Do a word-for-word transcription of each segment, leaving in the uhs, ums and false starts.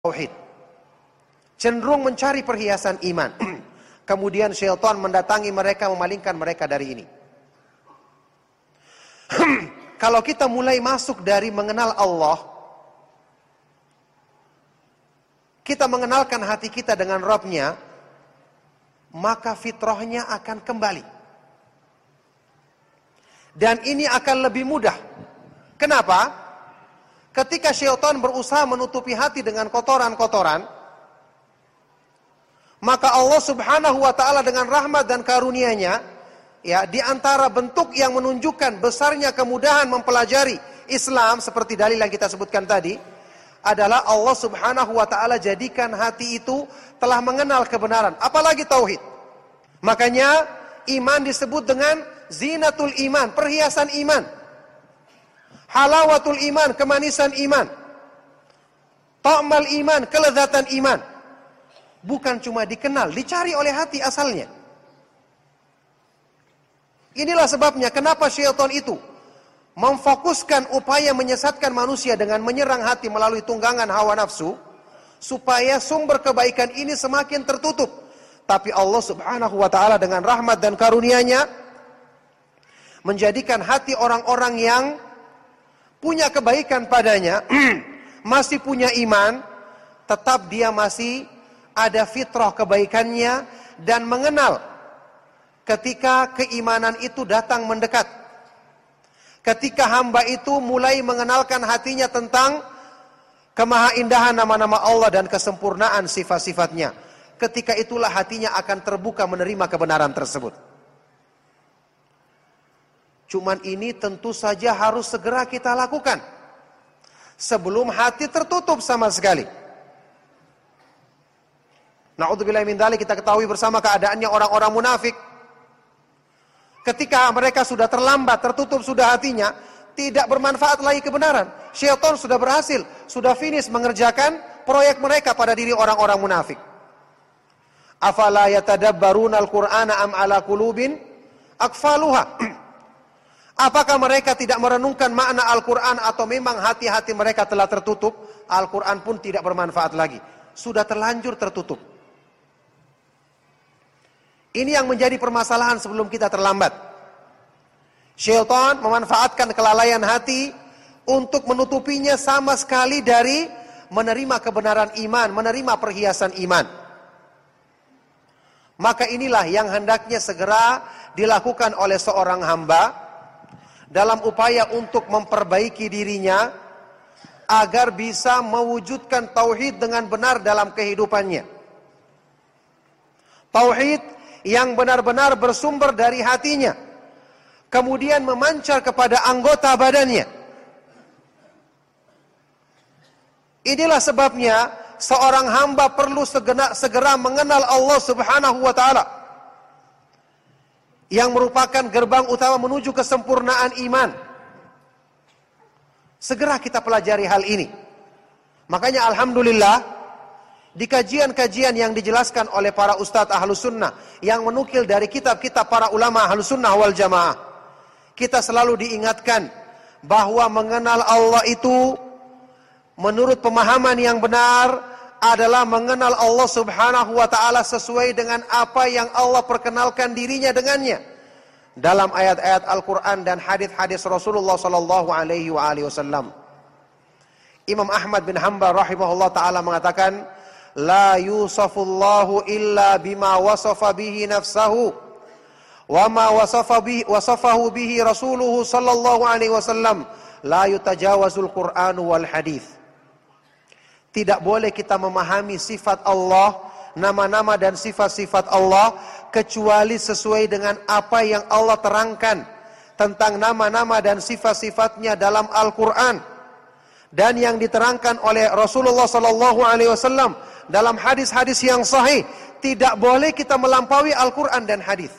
tauhid, cenderung mencari perhiasan iman. Kemudian syaitan mendatangi mereka, memalingkan mereka dari ini. Kalau kita mulai masuk dari mengenal Allah, kita mengenalkan hati kita dengan Rabb-Nya, maka fitrahnya akan kembali. Dan ini akan lebih mudah. Kenapa? Ketika syaitan berusaha menutupi hati dengan kotoran-kotoran, maka Allah Subhanahu wa ta'ala dengan rahmat dan karunia-Nya, ya, di antara bentuk yang menunjukkan besarnya kemudahan mempelajari Islam seperti dalil yang kita sebutkan tadi, adalah Allah Subhanahu wa ta'ala jadikan hati itu telah mengenal kebenaran, apalagi tauhid. Makanya iman disebut dengan zinatul iman, perhiasan iman. Halawatul iman, kemanisan iman. Ta'mal iman, kelezatan iman. Bukan cuma dikenal, dicari oleh hati asalnya. Inilah sebabnya kenapa syaitan itu memfokuskan upaya menyesatkan manusia dengan menyerang hati melalui tunggangan hawa nafsu, supaya sumber kebaikan ini semakin tertutup. Tapi Allah Subhanahu wa ta'ala dengan rahmat dan karunia-Nya menjadikan hati orang-orang yang punya kebaikan padanya, masih punya iman, tetap dia masih ada fitrah kebaikannya dan mengenal ketika keimanan itu datang mendekat. Ketika hamba itu mulai mengenalkan hatinya tentang kemahaindahan nama-nama Allah dan kesempurnaan sifat-sifatnya, ketika itulah hatinya akan terbuka menerima kebenaran tersebut. Cuman ini tentu saja harus segera kita lakukan sebelum hati tertutup sama sekali. Na'udzubillah min dzalik, kita ketahui bersama keadaannya orang-orang munafik. Ketika mereka sudah terlambat, tertutup sudah hatinya, tidak bermanfaat lagi kebenaran. Syaitan sudah berhasil, sudah finish mengerjakan proyek mereka pada diri orang-orang munafik. Afala yatadabbaruna al-Qur'ana am ala qulubin aqfaluha. Apakah mereka tidak merenungkan makna Al-Quran, atau memang hati-hati mereka telah tertutup? Al-Quran pun tidak bermanfaat lagi, sudah terlanjur tertutup. Ini yang menjadi permasalahan sebelum kita terlambat. Syaitan memanfaatkan kelalaian hati untuk menutupinya sama sekali dari menerima kebenaran iman, menerima perhiasan iman. Maka inilah yang hendaknya segera dilakukan oleh seorang hamba dalam upaya untuk memperbaiki dirinya agar bisa mewujudkan tauhid dengan benar dalam kehidupannya. Tauhid yang benar-benar bersumber dari hatinya, kemudian memancar kepada anggota badannya. Inilah sebabnya seorang hamba perlu segera, segera mengenal Allah Subhanahu wa ta'ala, yang merupakan gerbang utama menuju kesempurnaan iman. Segera kita pelajari hal ini. Makanya alhamdulillah, di kajian-kajian yang dijelaskan oleh para ustadz Ahlus Sunnah, yang menukil dari kitab-kitab para ulama Ahlus Sunnah wal Jamaah, kita selalu diingatkan bahwa mengenal Allah itu menurut pemahaman yang benar adalah mengenal Allah Subhanahu wa ta'ala sesuai dengan apa yang Allah perkenalkan dirinya dengannya dalam ayat-ayat Al-Quran dan hadis-hadis Rasulullah sallallahu alaihi wasallam. Imam Ahmad bin Hanbal rahimahullah ta'ala mengatakan, la yusafullahu illa bima wasafa bihi nafsahu wa ma wasafa bihi, wasafahu bihi rasuluhu sallallahu alaihi wasallam, la yutajawazul Qur'anu wal hadith. Tidak boleh kita memahami sifat Allah, nama-nama dan sifat-sifat Allah, kecuali sesuai dengan apa yang Allah terangkan tentang nama-nama dan sifat-sifatnya dalam Al-Quran, dan yang diterangkan oleh Rasulullah sallallahu alaihi wasallam dalam hadis-hadis yang sahih. Tidak boleh kita melampaui Al-Quran dan hadis.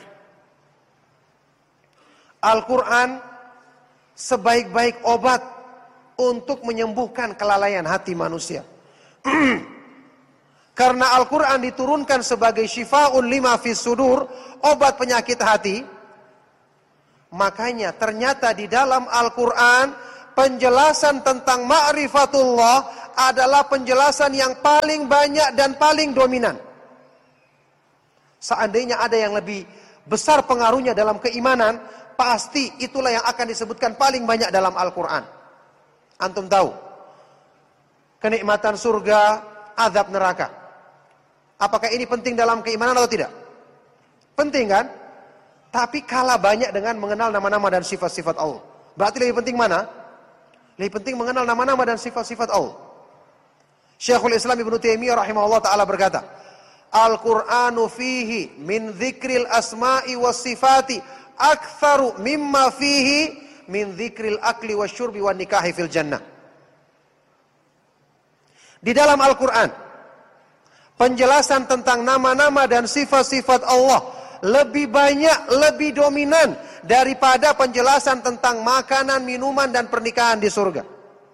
Al-Quran sebaik-baik obat untuk menyembuhkan kelalaian hati manusia. Karena Al-Quran diturunkan sebagai syifa'un lima fis sudur, obat penyakit hati. Makanya ternyata di dalam Al-Quran penjelasan tentang ma'rifatullah adalah penjelasan yang paling banyak dan paling dominan. Seandainya ada yang lebih besar pengaruhnya dalam keimanan, pasti itulah yang akan disebutkan paling banyak dalam Al-Quran. Antum tahu, kenikmatan surga, azab neraka. Apakah ini penting dalam keimanan atau tidak? Penting kan? Tapi kalah banyak dengan mengenal nama-nama dan sifat-sifat Allah. Berarti lebih penting mana? Lebih penting mengenal nama-nama dan sifat-sifat Allah. Syekhul Islam Ibnu Taimiyah rahimahullah ta'ala berkata, Al-Qur'anu fihi min dzikril asma'i was sifati aktsaru mimma fihi min dzikril akli wasyurbi wan nikahi fil jannah. Di dalam Al-Qur'an, penjelasan tentang nama-nama dan sifat-sifat Allah lebih banyak, lebih dominan daripada penjelasan tentang makanan, minuman, dan pernikahan di surga.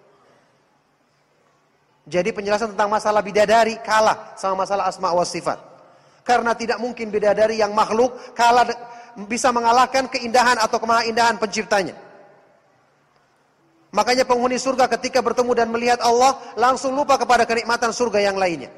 Jadi penjelasan tentang masalah bidadari kalah sama masalah asma wa sifat. Karena tidak mungkin bidadari yang makhluk kalah bisa mengalahkan keindahan atau kemahaindahan penciptanya. Makanya penghuni surga ketika bertemu dan melihat Allah langsung lupa kepada kenikmatan surga yang lainnya.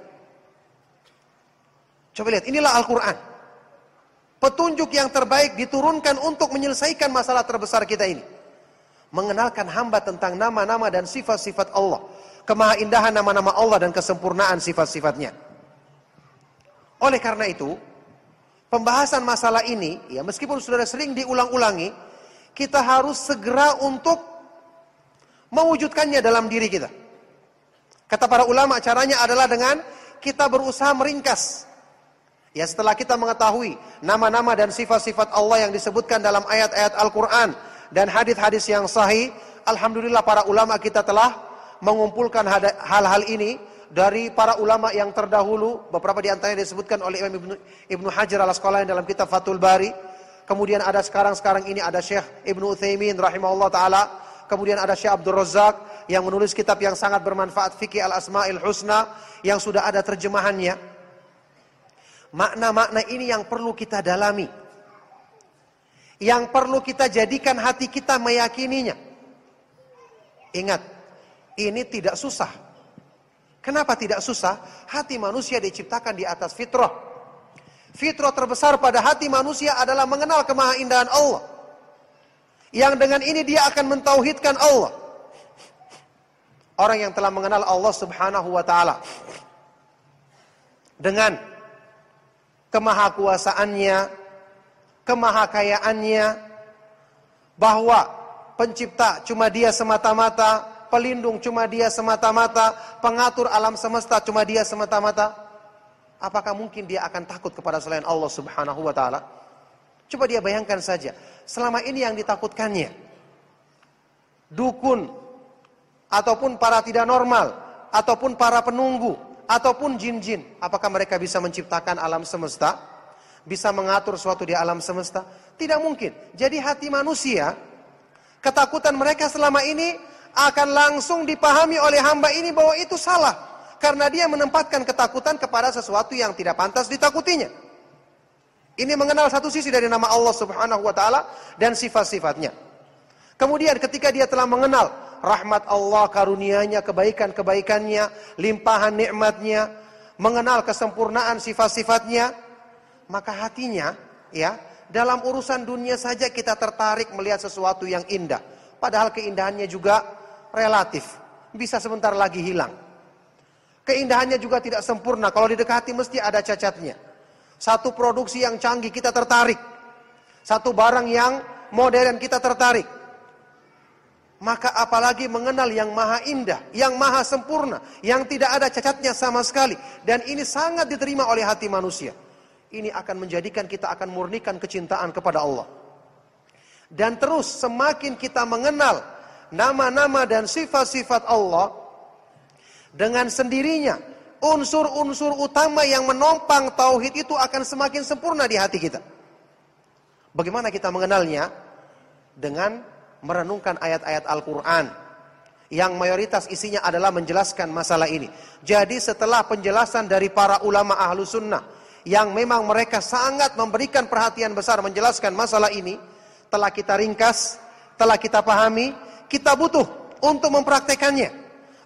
Coba lihat, inilah Al-Quran. Petunjuk yang terbaik diturunkan untuk menyelesaikan masalah terbesar kita ini. Mengenalkan hamba tentang nama-nama dan sifat-sifat Allah. Kemahaindahan nama-nama Allah dan kesempurnaan sifat-sifatnya. Oleh karena itu, pembahasan masalah ini, ya meskipun sudah sering diulang-ulangi, kita harus segera untuk mewujudkannya dalam diri kita. Kata para ulama, caranya adalah dengan kita berusaha meringkas. Ya setelah kita mengetahui nama-nama dan sifat-sifat Allah yang disebutkan dalam ayat-ayat Al-Quran dan hadis-hadis yang sahih, alhamdulillah para ulama kita telah mengumpulkan hal-hal ini dari para ulama yang terdahulu. Beberapa di antaranya disebutkan oleh Imam Ibnu, Ibnu Hajar al-Asqalani dalam kitab Fathul Bari. Kemudian ada sekarang-sekarang ini ada Syekh Ibnu Utsaimin rahimahullah ta'ala. Kemudian ada Syekh Abdul Razak yang menulis kitab yang sangat bermanfaat, Fikih al-Asma'il Husna, yang sudah ada terjemahannya. Makna-makna ini yang perlu kita dalami. Yang perlu kita jadikan hati kita meyakininya. Ingat, ini tidak susah. Kenapa tidak susah? Hati manusia diciptakan di atas fitrah. Fitrah terbesar pada hati manusia adalah mengenal kemahaindahan Allah. Yang dengan ini dia akan mentauhidkan Allah. Orang yang telah mengenal Allah subhanahu wa ta'ala dengan kemahakuasaannya, kemahakayaannya, bahwa pencipta cuma dia semata-mata, pelindung cuma dia semata-mata, pengatur alam semesta cuma dia semata-mata. Apakah mungkin dia akan takut kepada selain Allah subhanahu wa ta'ala? Coba dia bayangkan saja, selama ini yang ditakutkannya dukun, ataupun para tidak normal, ataupun para penunggu, ataupun jin-jin. Apakah mereka bisa menciptakan alam semesta? Bisa mengatur sesuatu di alam semesta? Tidak mungkin. Jadi hati manusia, ketakutan mereka selama ini akan langsung dipahami oleh hamba ini bahwa itu salah. Karena dia menempatkan ketakutan kepada sesuatu yang tidak pantas ditakutinya. Ini mengenal satu sisi dari nama Allah subhanahu wa ta'ala dan sifat-sifatnya. Kemudian ketika dia telah mengenal rahmat Allah, karunia-Nya, kebaikan-kebaikannya, limpahan nikmatnya, mengenal kesempurnaan sifat-sifatnya, maka hatinya, ya, dalam urusan dunia saja kita tertarik melihat sesuatu yang indah. Padahal keindahannya juga relatif, bisa sebentar lagi hilang. Keindahannya juga tidak sempurna, kalau didekati mesti ada cacatnya. Satu produksi yang canggih kita tertarik, satu barang yang modern kita tertarik. Maka apalagi mengenal yang maha indah, yang maha sempurna, yang tidak ada cacatnya sama sekali. Dan ini sangat diterima oleh hati manusia. Ini akan menjadikan kita akan murnikan kecintaan kepada Allah. Dan terus semakin kita mengenal nama-nama dan sifat-sifat Allah, dengan sendirinya unsur-unsur utama yang menopang tauhid itu akan semakin sempurna di hati kita. Bagaimana kita mengenalnya? Dengan merenungkan ayat-ayat Al-Quran yang mayoritas isinya adalah menjelaskan masalah ini. Jadi setelah penjelasan dari para ulama ahlu sunnah yang memang mereka sangat memberikan perhatian besar menjelaskan masalah ini, telah kita ringkas, telah kita pahami, kita butuh untuk mempraktekannya,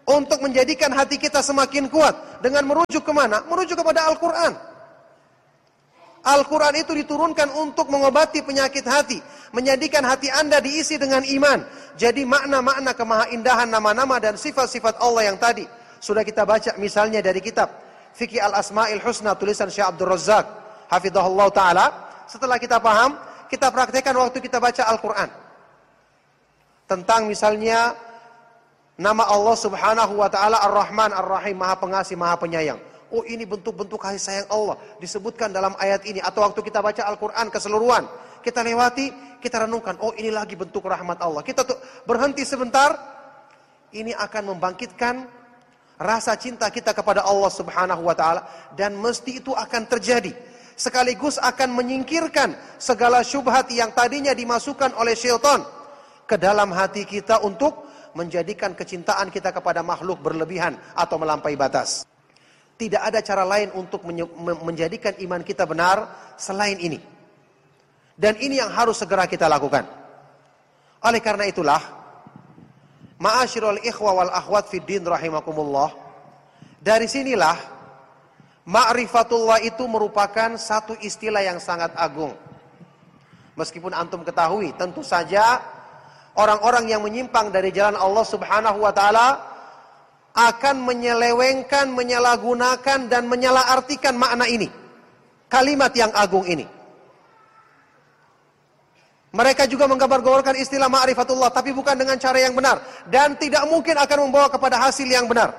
untuk menjadikan hati kita semakin kuat dengan merujuk kemana? Merujuk kepada Al-Quran. Al-Quran itu diturunkan untuk mengobati penyakit hati, menjadikan hati Anda diisi dengan iman. Jadi makna-makna kemahaindahan nama-nama dan sifat-sifat Allah yang tadi sudah kita baca misalnya dari kitab Fiqh Al-Asma'il Husna tulisan Syekh Abdul Razzaq hafizahullah taala. Setelah kita paham, kita praktekkan waktu kita baca Al-Quran. Tentang misalnya nama Allah Subhanahu wa taala Ar-Rahman Ar-Rahim, Maha Pengasih, Maha Penyayang. Oh, ini bentuk-bentuk kasih sayang Allah disebutkan dalam ayat ini. Atau waktu kita baca Al-Quran keseluruhan, kita lewati, kita renungkan, oh ini lagi bentuk rahmat Allah. Kita tuh berhenti sebentar, ini akan membangkitkan rasa cinta kita kepada Allah Subhanahu wa taala, dan mesti itu akan terjadi. Sekaligus akan menyingkirkan segala syubhat yang tadinya dimasukkan oleh syaitan ke dalam hati kita untuk menjadikan kecintaan kita kepada makhluk berlebihan atau melampaui batas. Tidak ada cara lain untuk menjadikan iman kita benar selain ini. Dan ini yang harus segera kita lakukan. Oleh karena itulah, ma'asyiral ikhwa wal akhwat fid din rahimakumullah, dari sinilah ma'rifatullah itu merupakan satu istilah yang sangat agung. Meskipun antum ketahui, tentu saja orang-orang yang menyimpang dari jalan Allah Subhanahu wa taala akan menyelewengkan, menyalahgunakan dan menyalahartikan makna ini. Kalimat yang agung ini. Mereka juga menggambar-gambarkan istilah ma'rifatullah, tapi bukan dengan cara yang benar, dan tidak mungkin akan membawa kepada hasil yang benar.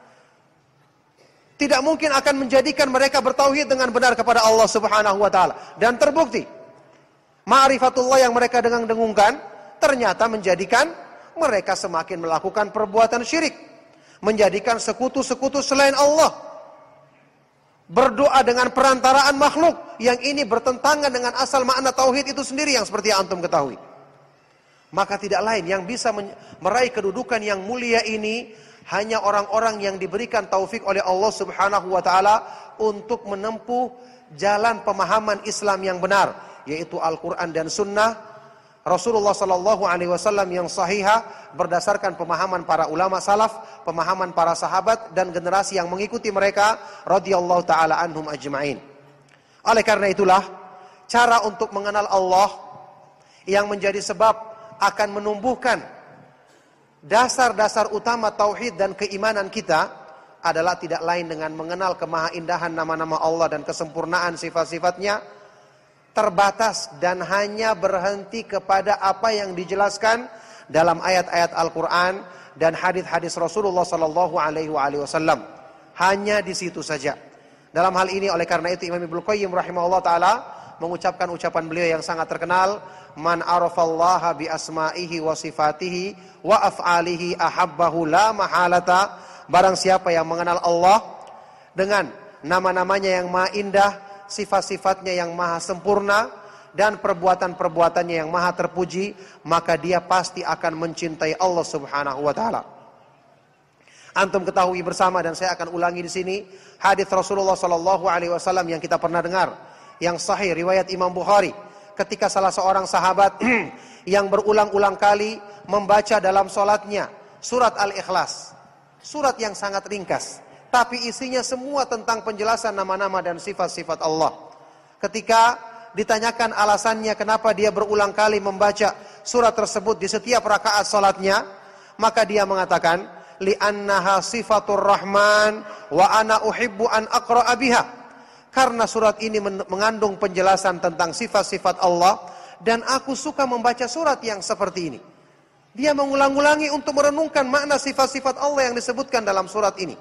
Tidak mungkin akan menjadikan mereka bertauhid dengan benar kepada Allah Subhanahu wa taala. Dan terbukti ma'rifatullah yang mereka dengung-dengungkan ternyata menjadikan mereka semakin melakukan perbuatan syirik, menjadikan sekutu-sekutu selain Allah, berdoa dengan perantaraan makhluk, yang ini bertentangan dengan asal makna tauhid itu sendiri yang seperti yang antum ketahui. Maka tidak lain yang bisa meraih kedudukan yang mulia ini hanya orang-orang yang diberikan taufik oleh Allah Subhanahu wa taala untuk menempuh jalan pemahaman Islam yang benar, yaitu Al-Quran dan Sunnah Rasulullah sallallahu alaihi wasallam yang sahihah berdasarkan pemahaman para ulama salaf, pemahaman para sahabat dan generasi yang mengikuti mereka radhiyallahu taala anhum ajma'in. Oleh karena itulah, cara untuk mengenal Allah yang menjadi sebab akan menumbuhkan dasar-dasar utama tauhid dan keimanan kita adalah tidak lain dengan mengenal kemahaindahan nama-nama Allah dan kesempurnaan sifat-sifatnya, terbatas dan hanya berhenti kepada apa yang dijelaskan dalam ayat-ayat Al-Quran dan hadis-hadis Rasulullah sallallahu alaihi wasallam. Hanya di situ saja. Dalam hal ini, oleh karena itu Imam Ibnu Qayyim rahimahullah taala mengucapkan ucapan beliau yang sangat terkenal, man arafallaha bi asma'ihi wa sifatihi wa af'alihi ahabbahu la mahalata. Barang siapa yang mengenal Allah dengan nama-namanya yang maha indah, sifat-sifatnya yang maha sempurna, dan perbuatan-perbuatannya yang maha terpuji, maka dia pasti akan mencintai Allah Subhanahu wa taala. Antum ketahui bersama, dan saya akan ulangi di sini, hadis Rasulullah sallallahu alaihi wasallam yang kita pernah dengar, yang sahih riwayat Imam Bukhari, ketika salah seorang sahabat yang berulang-ulang kali membaca dalam salatnya surat Al-Ikhlas, surat yang sangat ringkas, tapi isinya semua tentang penjelasan nama-nama dan sifat-sifat Allah. Ketika ditanyakan alasannya kenapa dia berulang kali membaca surat tersebut di setiap rakaat salatnya, maka dia mengatakan, li'annaha sifatur rahman wa ana uhibbu an aqra'a biha. Karena surat ini mengandung penjelasan tentang sifat-sifat Allah, dan aku suka membaca surat yang seperti ini. Dia mengulang-ulangi untuk merenungkan makna sifat-sifat Allah yang disebutkan dalam surat ini.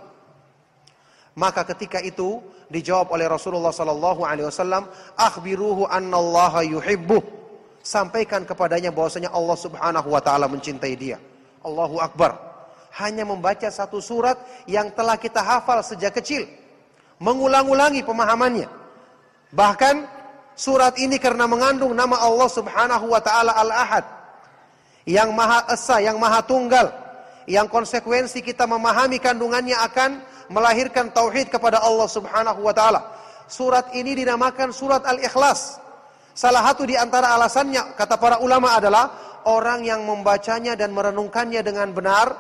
Maka ketika itu dijawab oleh Rasulullah sallallahu alaihi wasallam, akhbiruhu annallaha yuhibbuh. Sampaikan kepadanya bahwasanya Allah Subhanahu wa taala mencintai dia. Allahu akbar. Hanya membaca satu surat yang telah kita hafal sejak kecil, mengulang-ulangi pemahamannya. Bahkan surat ini karena mengandung nama Allah Subhanahu wa taala Al-Ahad, yang Maha Esa, yang Maha Tunggal, yang konsekuensi kita memahami kandungannya akan melahirkan tauhid kepada Allah Subhanahu wa taala. Surat ini dinamakan surat Al-Ikhlas. Salah satu di antara alasannya, kata para ulama, adalah orang yang membacanya dan merenungkannya dengan benar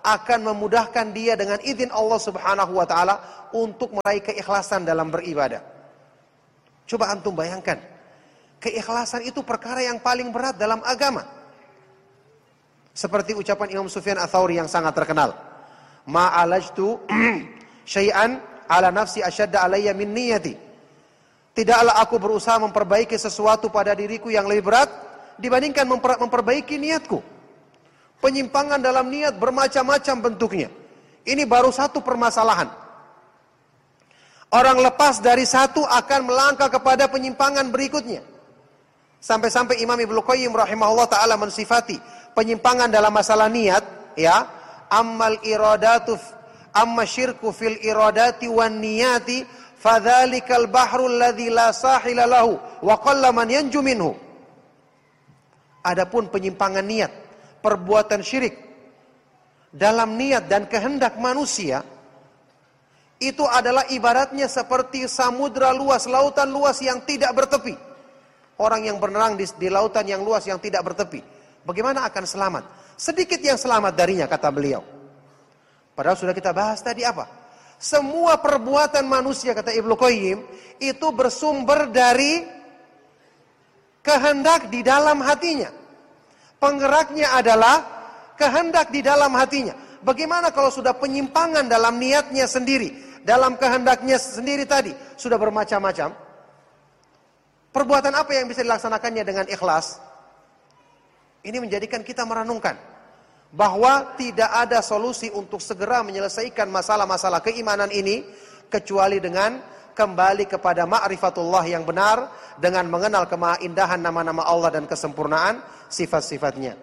akan memudahkan dia dengan izin Allah Subhanahu wa taala untuk meraih keikhlasan dalam beribadah. Coba antum bayangkan, keikhlasan itu perkara yang paling berat dalam agama. Seperti ucapan Imam Sufyan Ats-Tsauri yang sangat terkenal, ma'alajtu syai'an ala nafsi asyadda alayya min niyati. Tidaklah aku berusaha memperbaiki sesuatu pada diriku yang lebih berat dibandingkan memper memperbaiki niatku. Penyimpangan dalam niat bermacam-macam bentuknya. Ini baru satu permasalahan. Orang lepas dari satu akan melangkah kepada penyimpangan berikutnya. Sampai-sampai Imam Ibnu Qayyim rahimahullah ta'ala mensifati penyimpangan dalam masalah niat, ya, ammal iradatu amma syirku fil iradati wan niyati fadzalikal bahrul ladzi la sahila lahu wa qalla man yanju minhu. Adapun penyimpangan niat, perbuatan syirik dalam niat dan kehendak manusia, itu adalah ibaratnya seperti samudra luas, lautan luas yang tidak bertepi. Orang yang berenang di, di lautan yang luas yang tidak bertepi, bagaimana akan selamat? Sedikit yang selamat darinya, kata beliau. Padahal sudah kita bahas tadi apa? Semua perbuatan manusia, kata Ibnu Qayyim, itu bersumber dari kehendak di dalam hatinya. Penggeraknya adalah kehendak di dalam hatinya. Bagaimana kalau sudah penyimpangan dalam niatnya sendiri, dalam kehendaknya sendiri tadi, sudah bermacam-macam? Perbuatan apa yang bisa dilaksanakannya dengan ikhlas? Ini menjadikan kita merenungkan bahwa tidak ada solusi untuk segera menyelesaikan masalah-masalah keimanan ini kecuali dengan kembali kepada ma'rifatullah yang benar, dengan mengenal kemahaindahan nama-nama Allah dan kesempurnaan sifat-sifatnya.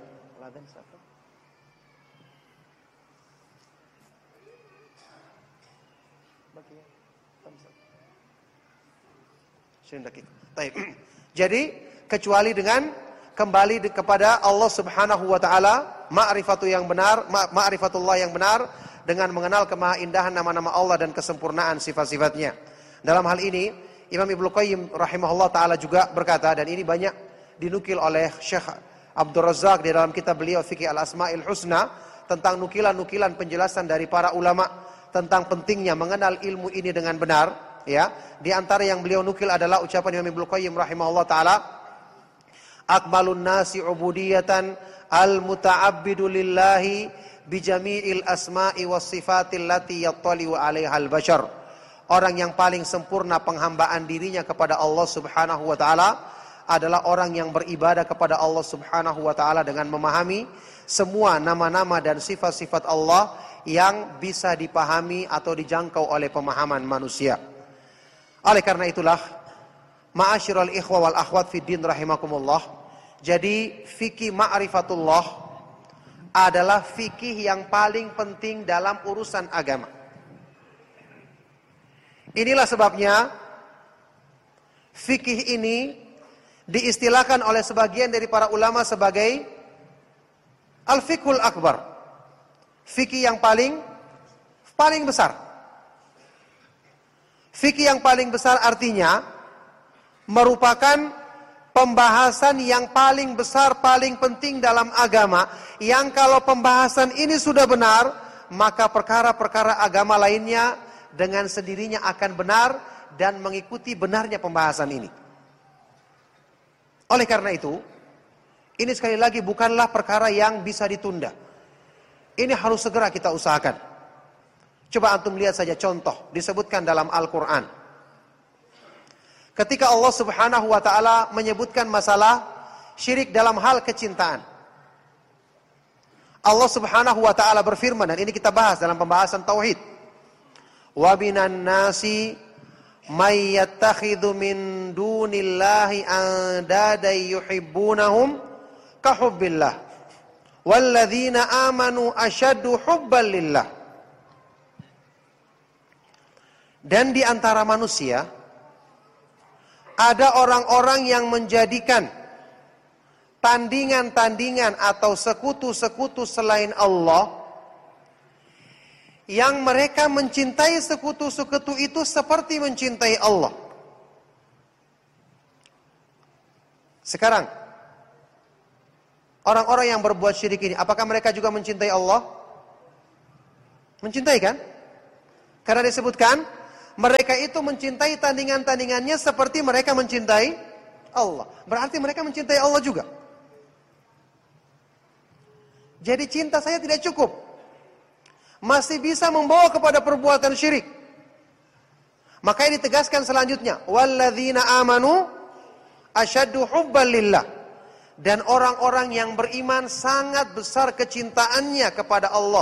Jadi kecuali dengan kembali kepada Allah Subhanahu wa taala, ma'rifatu yang benar, ma'rifatullah yang benar, dengan mengenal kemahaindahan nama-nama Allah dan kesempurnaan sifat-sifatnya. Dalam hal ini Imam Ibnu Qayyim rahimahullah taala juga berkata, dan ini banyak dinukil oleh Syekh Abdul Razak di dalam kitab beliau Fiqh Al-Asma'il Husna, tentang nukilan-nukilan penjelasan dari para ulama tentang pentingnya mengenal ilmu ini dengan benar, ya. Di antara yang beliau nukil adalah ucapan Imam Ibnu Qayyim rahimahullah taala, akmalun nasi ubudiyatan al-muta'abbidu lillahi bijami'il asma'i was sifatil lati yattali'u 'alaiha al-bashar. Orang yang paling sempurna penghambaan dirinya kepada Allah Subhanahu wa taala adalah orang yang beribadah kepada Allah Subhanahu wa taala dengan memahami semua nama-nama dan sifat-sifat Allah yang bisa dipahami atau dijangkau oleh pemahaman manusia. Oleh karena itulah, ma'asyiral ikhwa wal akhwat fid din rahimakumullah, jadi fikih ma'rifatullah adalah fikih yang paling penting dalam urusan agama. Inilah sebabnya fikih ini diistilahkan oleh sebagian dari para ulama sebagai al-fiqhul akbar. Fikih yang paling paling besar. Fikih yang paling besar artinya merupakan pembahasan yang paling besar, paling penting dalam agama, yang kalau pembahasan ini sudah benar, maka perkara-perkara agama lainnya dengan sendirinya akan benar dan mengikuti benarnya pembahasan ini. Oleh karena itu, ini sekali lagi bukanlah perkara yang bisa ditunda. Ini harus segera kita usahakan. Coba antum lihat saja contoh disebutkan dalam Al-Quran. Ketika Allah Subhanahu wa ta'ala menyebutkan masalah syirik dalam hal kecintaan, Allah Subhanahu wa ta'ala berfirman, dan ini kita bahas dalam pembahasan tauhid, wa minan nasi may yattakhidhu min dunillahi andada yuhibbunahum ka hubbillah walladzina amanu asyaddu hubban lillah. Dan di antara manusia ada orang-orang yang menjadikan tandingan-tandingan atau sekutu-sekutu selain Allah, yang mereka mencintai sekutu-sekutu itu seperti mencintai Allah. Sekarang, orang-orang yang berbuat syirik ini, apakah mereka juga mencintai Allah? Mencintai kan? Karena disebutkan mereka itu mencintai tandingan-tandingannya seperti mereka mencintai Allah. Berarti mereka mencintai Allah juga. Jadi cinta saya tidak cukup. Masih bisa membawa kepada perbuatan syirik. Makanya ditegaskan selanjutnya, walladzina amanu asyaddu hubban lillah. Dan orang-orang yang beriman sangat besar kecintaannya kepada Allah.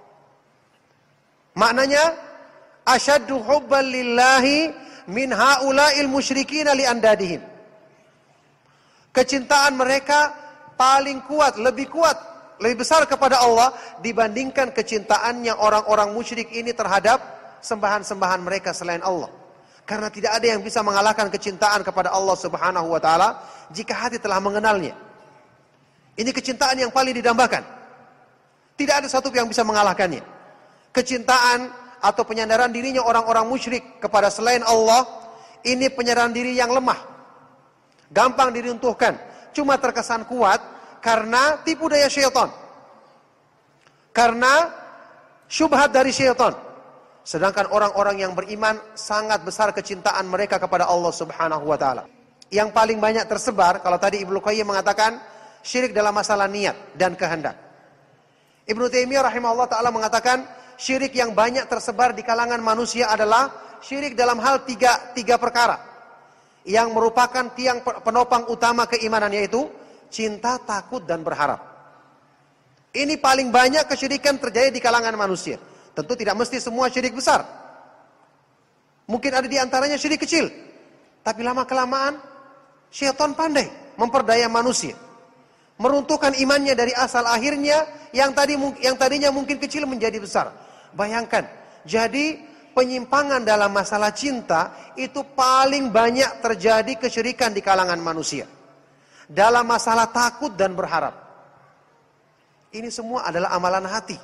Maknanya asyaddu hubban lillahi min haula'il musyrikina li andadihim. Kecintaan mereka paling kuat, lebih kuat, lebih besar kepada Allah dibandingkan kecintaannya orang-orang musyrik ini terhadap sembahan-sembahan mereka selain Allah. Karena tidak ada yang bisa mengalahkan kecintaan kepada Allah Subhanahu wa taala jika hati telah mengenalnya. Ini kecintaan yang paling didambakan. Tidak ada satu yang bisa mengalahkannya. Kecintaan atau penyandaran dirinya orang-orang musyrik kepada selain Allah, ini penyandaran diri yang lemah. Gampang diruntuhkan. Cuma terkesan kuat karena tipu daya syaitan. Karena syubhat dari syaitan. Sedangkan orang-orang yang beriman sangat besar kecintaan mereka kepada Allah Subhanahu wa taala. Yang paling banyak tersebar, kalau tadi Ibnu Qayyim mengatakan syirik dalam masalah niat dan kehendak. Ibnu Taimiyah rahimahullah taala mengatakan syirik yang banyak tersebar di kalangan manusia adalah syirik dalam hal tiga, tiga perkara. Yang merupakan tiang penopang utama keimanan, yaitu cinta, takut, dan berharap. Ini paling banyak kesyirikan terjadi di kalangan manusia. Tentu tidak mesti semua syirik besar. Mungkin ada di antaranya syirik kecil. Tapi lama-kelamaan, syaitan pandai memperdaya manusia. Meruntuhkan imannya dari asal akhirnya, yang tadi yang tadinya mungkin kecil menjadi besar. Bayangkan, jadi penyimpangan dalam masalah cinta, itu paling banyak terjadi kesyirikan di kalangan manusia. Dalam masalah takut dan berharap. Ini semua adalah amalan hati.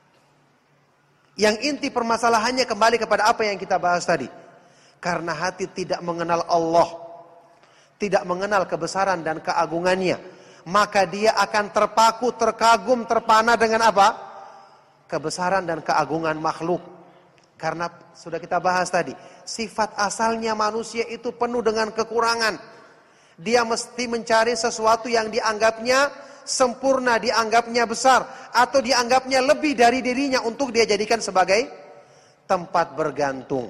Yang inti permasalahannya kembali kepada apa yang kita bahas tadi. Karena hati tidak mengenal Allah, tidak mengenal kebesaran dan keagungannya, maka dia akan terpaku, terkagum, terpana dengan apa? Kebesaran dan keagungan makhluk. Karena sudah kita bahas tadi, sifat asalnya manusia itu penuh dengan kekurangan. Dia mesti mencari sesuatu yang dianggapnya sempurna, dianggapnya besar, atau dianggapnya lebih dari dirinya untuk dia jadikan sebagai tempat bergantung.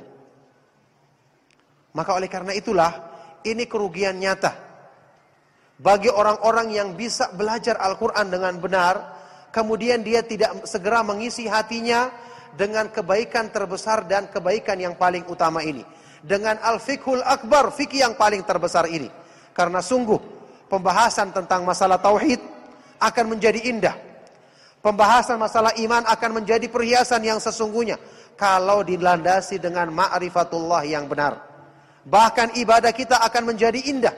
Maka oleh karena itulah, ini kerugian nyata bagi orang-orang yang bisa belajar Al-Quran dengan benar, kemudian dia tidak segera mengisi hatinya dengan kebaikan terbesar dan kebaikan yang paling utama ini, dengan al-fiqhul akbar, fikih yang paling terbesar ini. Karena sungguh pembahasan tentang masalah tauhid akan menjadi indah. Pembahasan masalah iman akan menjadi perhiasan yang sesungguhnya kalau dilandasi dengan ma'rifatullah yang benar. Bahkan ibadah kita akan menjadi indah.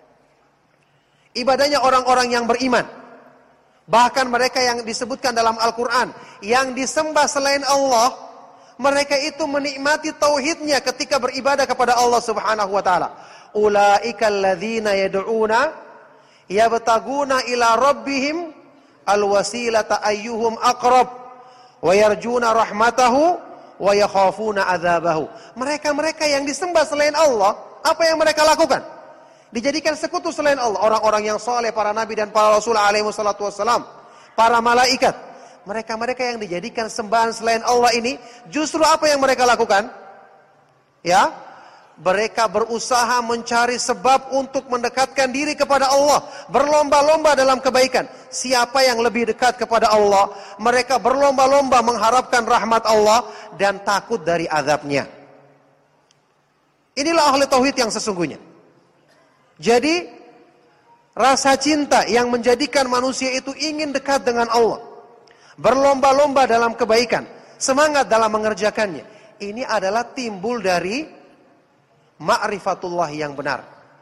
Ibadahnya orang-orang yang beriman. Bahkan mereka yang disebutkan dalam Al-Quran, yang disembah selain Allah, mereka itu menikmati tauhidnya ketika beribadah kepada Allah Subhanahu wa taala. Ulaika alladzina yad'una yabtaguna ila rabbihim alwasilata ayyuhum aqrab wa yarjuna rahmatahu wa yakhafuna adzabahu. Mereka-mereka yang disembah selain Allah, apa yang mereka lakukan? Dijadikan sekutu selain Allah. Orang-orang yang saleh, para nabi dan para rasul alaihi wassalatu wassalam, para malaikat. Mereka-mereka yang dijadikan sembahan selain Allah ini, justru apa yang mereka lakukan? Ya, mereka berusaha mencari sebab untuk mendekatkan diri kepada Allah. Berlomba-lomba dalam kebaikan. Siapa yang lebih dekat kepada Allah, mereka berlomba-lomba mengharapkan rahmat Allah dan takut dari azabnya. Inilah ahli tauhid yang sesungguhnya. Jadi, rasa cinta yang menjadikan manusia itu ingin dekat dengan Allah. Berlomba-lomba dalam kebaikan. Semangat dalam mengerjakannya. Ini adalah timbul dari ma'rifatullah yang benar.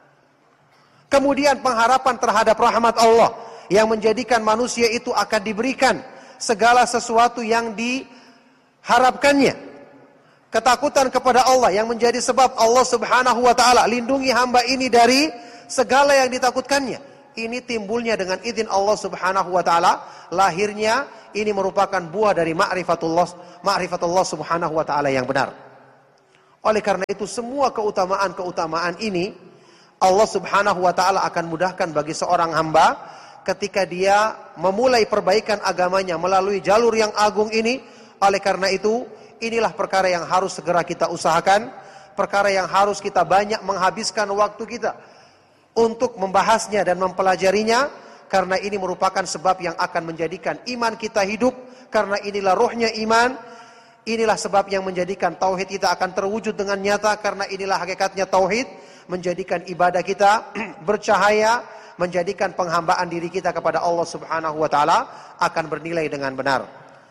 Kemudian pengharapan terhadap rahmat Allah yang menjadikan manusia itu akan diberikan segala sesuatu yang diharapkannya. Ketakutan kepada Allah yang menjadi sebab Allah Subhanahu wa taala lindungi hamba ini dari segala yang ditakutkannya. ini timbulnya dengan izin Allah Subhanahu wa taala, lahirnya ini merupakan buah dari ma'rifatullah, ma'rifatullah Subhanahu wa taala yang benar. Oleh karena itu semua keutamaan-keutamaan ini Allah Subhanahu wa taala akan mudahkan bagi seorang hamba ketika dia memulai perbaikan agamanya melalui jalur yang agung ini. Oleh karena itu, inilah perkara yang harus segera kita usahakan, perkara yang harus kita banyak menghabiskan waktu kita untuk membahasnya dan mempelajarinya, karena ini merupakan sebab yang akan menjadikan iman kita hidup, karena inilah rohnya iman. Inilah sebab yang menjadikan tauhid kita akan terwujud dengan nyata, karena inilah hakikatnya tauhid, menjadikan ibadah kita bercahaya, menjadikan penghambaan diri kita kepada Allah Subhanahu wa taala akan bernilai dengan benar.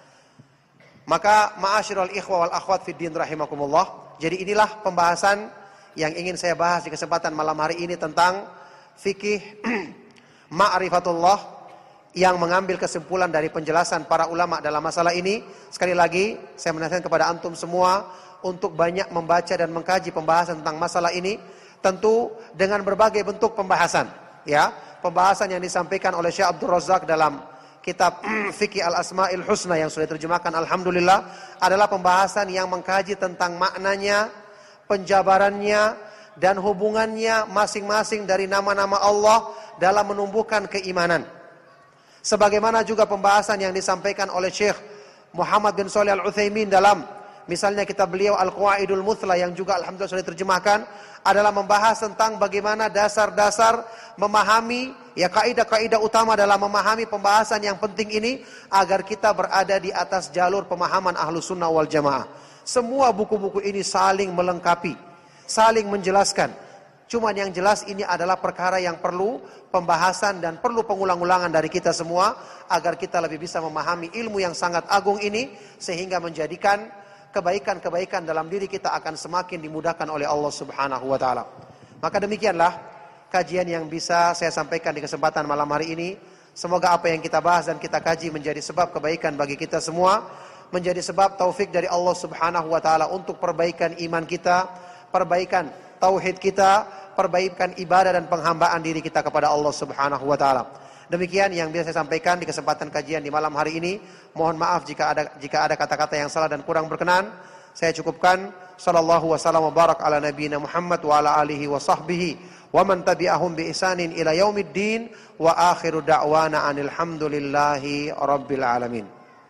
Maka ma'asyiral ikhwa wal akhwat fid din rahimakumullah, jadi inilah pembahasan yang ingin saya bahas di kesempatan malam hari ini tentang fikih ma'rifatullah, yang mengambil kesimpulan dari penjelasan para ulama dalam masalah ini. Sekali lagi saya menasihatkan kepada antum semua untuk banyak membaca dan mengkaji pembahasan tentang masalah ini, tentu dengan berbagai bentuk pembahasan, ya. Pembahasan yang disampaikan oleh Syekh Abdul Razak dalam kitab Fikih Al-Asma'il Husna yang sudah diterjemahkan alhamdulillah adalah pembahasan yang mengkaji tentang maknanya, penjabarannya, dan hubungannya masing-masing dari nama-nama Allah dalam menumbuhkan keimanan. Sebagaimana juga pembahasan yang disampaikan oleh Syekh Muhammad bin Shalih Al-Utsaimin dalam misalnya kitab beliau Al-Qawaidul Muthla yang juga alhamdulillah sudah diterjemahkan, adalah membahas tentang bagaimana dasar-dasar memahami, ya, kaidah-kaidah utama dalam memahami pembahasan yang penting ini agar kita berada di atas jalur pemahaman Ahlus Sunnah wal Jamaah. Semua buku-buku ini saling melengkapi, saling menjelaskan. Cuman yang jelas ini adalah perkara yang perlu pembahasan dan perlu pengulang-ulangan dari kita semua agar kita lebih bisa memahami ilmu yang sangat agung ini, sehingga menjadikan kebaikan-kebaikan dalam diri kita akan semakin dimudahkan oleh Allah Subhanahu wa taala. Maka demikianlah kajian yang bisa saya sampaikan di kesempatan malam hari ini. Semoga apa yang kita bahas dan kita kaji menjadi sebab kebaikan bagi kita semua, menjadi sebab taufik dari Allah Subhanahu wa taala untuk perbaikan iman kita, perbaikan tauhid kita, perbaikan ibadah dan penghambaan diri kita kepada Allah Subhanahu wa taala. Demikian yang bisa saya sampaikan di kesempatan kajian di malam hari ini. Mohon maaf jika ada jika ada kata-kata yang salah dan kurang berkenan. Saya cukupkan. Sallallahu wasallam wa barak ala nabiyina Muhammad wa ala alihi wa sahbihi wa man tabi'ahum bi ihsanin ila yaumiddin wa akhiru da'wana anil hamdulillahi rabbil alamin.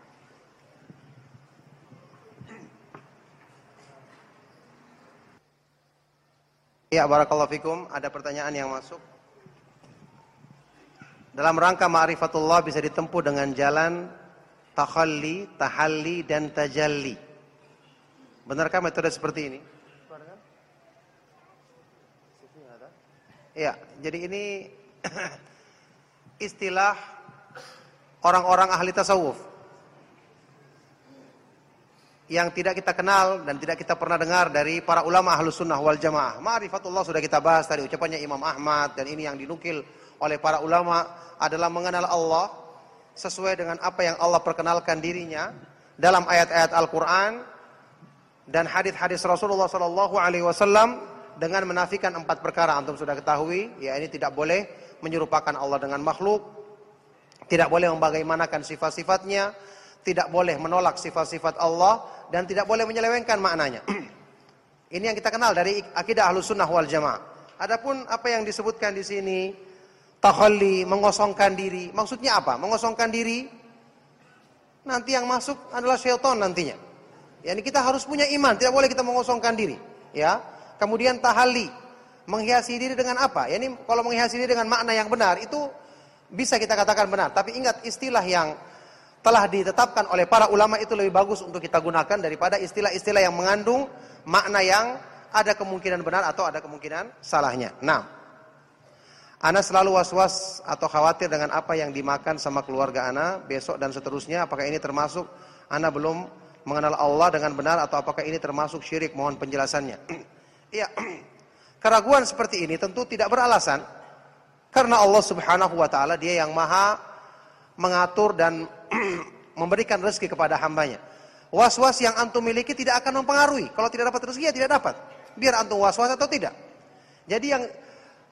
Ya, barakallahu fikum. Ada pertanyaan yang masuk. Dalam rangka ma'rifatullah bisa ditempuh dengan jalan takhalli, tahalli, dan tajalli. Benarkah metode seperti ini? Ya, jadi ini istilah orang-orang ahli tasawuf yang tidak kita kenal dan tidak kita pernah dengar dari para ulama Ahlus Sunnah wal Jamaah. Ma'rifatullah sudah kita bahas tadi, ucapannya Imam Ahmad, dan ini yang dinukil oleh para ulama adalah mengenal Allah sesuai dengan apa yang Allah perkenalkan dirinya dalam ayat-ayat Al-Quran dan hadis-hadis Rasulullah Sallallahu Alaihi Wasallam, dengan menafikan empat perkara. Antum sudah ketahui, ya, ini tidak boleh menyerupakan Allah dengan makhluk, tidak boleh membagaimanakan sifat-sifatnya, tidak boleh menolak sifat-sifat Allah, dan tidak boleh menyelewengkan maknanya. Ini yang kita kenal dari akidah Ahlus Sunnah wal Jamaah. Adapun apa yang disebutkan di sini, takhalli, mengosongkan diri, maksudnya apa? Mengosongkan diri, nanti yang masuk adalah syaitan nantinya. Yani kita harus punya iman, tidak boleh kita mengosongkan diri, ya. Kemudian tahalli, menghiasi diri dengan apa? Yani kalau menghiasi diri dengan makna yang benar itu bisa kita katakan benar, tapi ingat istilah yang telah ditetapkan oleh para ulama itu lebih bagus untuk kita gunakan daripada istilah-istilah yang mengandung makna yang ada kemungkinan benar atau ada kemungkinan salahnya. Nah, ana selalu was-was atau khawatir dengan apa yang dimakan sama keluarga ana besok dan seterusnya. Apakah ini termasuk ana belum mengenal Allah dengan benar atau apakah ini termasuk syirik? Mohon penjelasannya. Iya, keraguan seperti ini tentu tidak beralasan, karena Allah Subhanahu wa taala Dia yang Maha mengatur dan memberikan rezeki kepada hambanya. Was-was yang antum miliki tidak akan mempengaruhi. Kalau tidak dapat rezeki ya tidak dapat. Biar antum was-was atau tidak. Jadi yang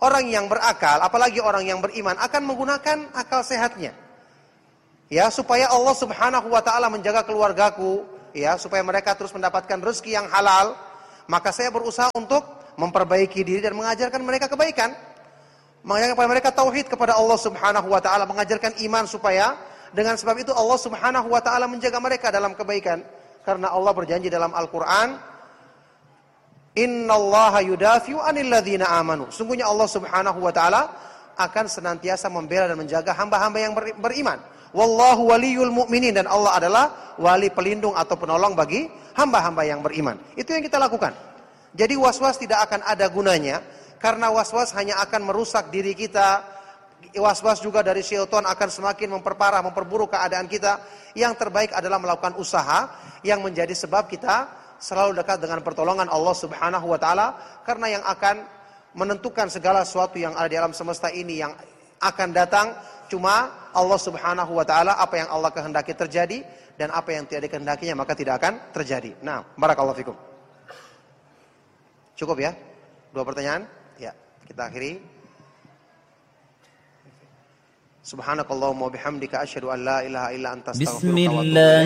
Orang yang berakal, apalagi orang yang beriman, akan menggunakan akal sehatnya. Ya, supaya Allah Subhanahu wa taala menjaga keluargaku, ya, supaya mereka terus mendapatkan rezeki yang halal, maka saya berusaha untuk memperbaiki diri dan mengajarkan mereka kebaikan. Mengajarkan kepada mereka tauhid kepada Allah Subhanahu wa taala, mengajarkan iman supaya dengan sebab itu Allah Subhanahu wa taala menjaga mereka dalam kebaikan. Karena Allah berjanji dalam Al-Qur'an, "Innallaha yudafi'u 'anil ladzina amanu." Sungguhnya Allah Subhanahu wa taala akan senantiasa membela dan menjaga hamba-hamba yang beriman. Wallahu waliyul mu'minin, dan Allah adalah wali pelindung atau penolong bagi hamba-hamba yang beriman. Itu yang kita lakukan. Jadi was-was tidak akan ada gunanya, karena was-was hanya akan merusak diri kita. Was-was juga dari syaitan akan semakin memperparah, memperburuk keadaan kita. Yang terbaik adalah melakukan usaha yang menjadi sebab kita selalu dekat dengan pertolongan Allah Subhanahu wa taala, karena yang akan menentukan segala sesuatu yang ada di alam semesta ini yang akan datang cuma Allah Subhanahu wa taala. Apa yang Allah kehendaki terjadi dan apa yang tidak dikehendakinya maka tidak akan terjadi. Nah, barakallahu fikum. Cukup ya? Dua pertanyaan? Ya, kita akhiri. Subhanakallahumma wa bihamdika asyhadu an la ilaha illa anta astaghfiruka wa atubu ilaik.